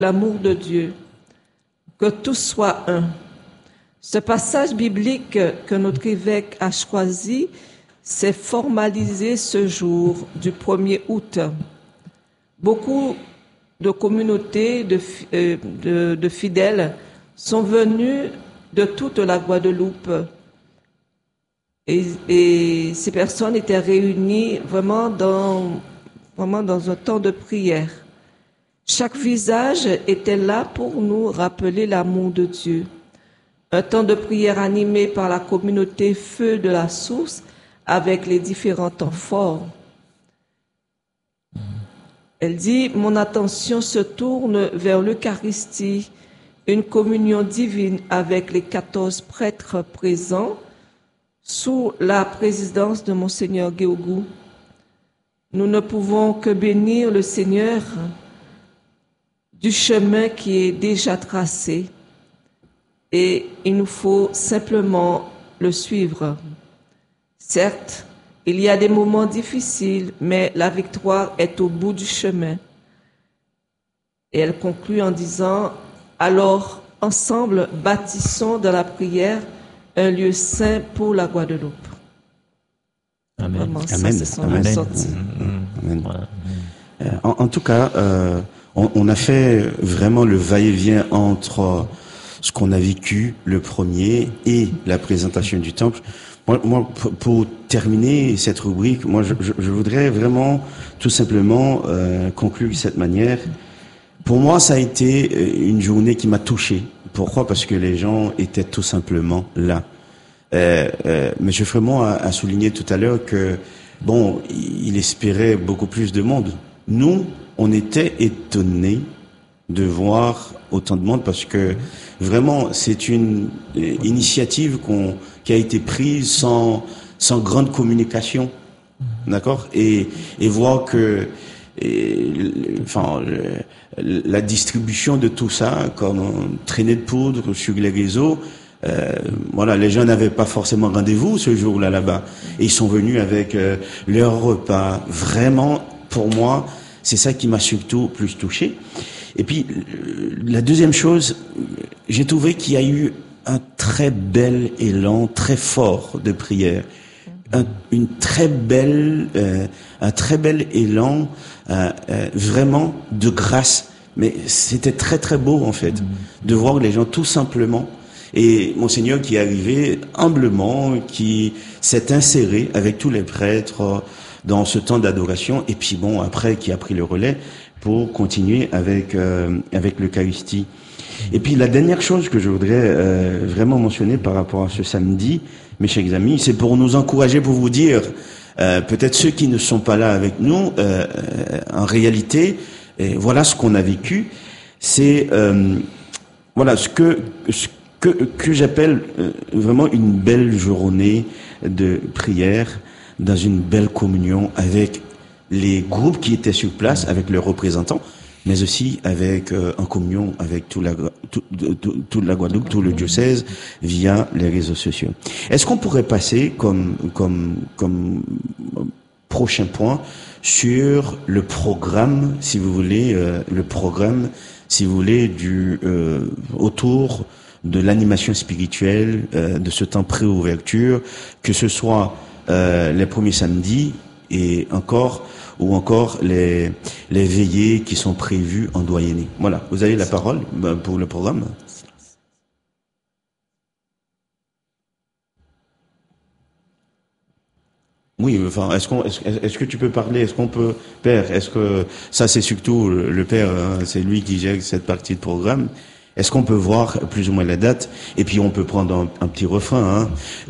l'amour de Dieu, que tous soient un. Ce passage biblique que notre évêque a choisi s'est formalisé ce jour du 1er août. Beaucoup de communautés de fidèles sont venus de toute la Guadeloupe et ces personnes étaient réunies vraiment dans un temps de prière. Chaque visage était là pour nous rappeler l'amour de Dieu. Un temps de prière animé par la communauté Feu de la Source avec les différents temps forts. Elle dit, mon attention se tourne vers l'Eucharistie, une communion divine avec les 14 prêtres présents sous la présidence de Monseigneur Guéougou. Nous ne pouvons que bénir le Seigneur du chemin qui est déjà tracé et il nous faut simplement le suivre. Certes, il y a des moments difficiles, mais la victoire est au bout du chemin. Et elle conclut en disant, alors, ensemble, bâtissons dans la prière un lieu saint pour la Guadeloupe. Amen. Vraiment, Amen. ça, c'est son Amen. ressenti. Amen. Voilà. En tout cas, on a fait vraiment le va-et-vient entre ce qu'on a vécu le premier et la présentation du temple. Moi, pour terminer cette rubrique, moi, je voudrais vraiment tout simplement conclure de cette manière. Pour moi, ça a été une journée qui m'a touché. Pourquoi? Parce que les gens étaient tout simplement là. Mais je vraiment à souligner tout à l'heure que bon, il espérait beaucoup plus de monde. Nous, on était étonnés de voir autant de monde parce que vraiment, c'est une initiative qui a été prise sans grande communication, d'accord, et voir que la distribution de tout ça comme traînée de poudre sur les réseaux. Voilà, les gens n'avaient pas forcément rendez-vous ce jour-là là-bas et ils sont venus avec leur repas. Vraiment, pour moi, c'est ça qui m'a surtout plus touché. Et puis la deuxième chose, j'ai trouvé qu'il y a eu un très bel élan, très fort de prière, un très bel élan, vraiment de grâce. Mais c'était très très beau en fait de voir les gens tout simplement. Et Monseigneur qui est arrivé humblement, qui s'est inséré avec tous les prêtres dans ce temps d'adoration, et puis bon, après, qui a pris le relais pour continuer avec l'Eucharistie. Et puis la dernière chose que je voudrais vraiment mentionner par rapport à ce samedi, mes chers amis, c'est pour nous encourager, pour vous dire, peut-être ceux qui ne sont pas là avec nous, en réalité, voilà ce qu'on a vécu, c'est voilà ce que j'appelle vraiment une belle journée de prière dans une belle communion avec les groupes qui étaient sur place, avec leurs représentants, mais aussi avec en communion avec toute la Guadeloupe, tout le diocèse via les réseaux sociaux. Est-ce qu'on pourrait passer comme prochain point sur le programme, si vous voulez, du autour de l'animation spirituelle, de ce temps pré-ouverture, que ce soit les premiers samedis et encore les veillées qui sont prévues en doyenné. Voilà, vous avez la parole pour le programme. Oui, enfin, est-ce que tu peux parler? Est-ce qu'on peut, Père? Est-ce que ça, c'est surtout le Père, hein, c'est lui qui gère cette partie de programme. Est-ce qu'on peut voir plus ou moins la date? Et puis on peut prendre un petit refrain, hein.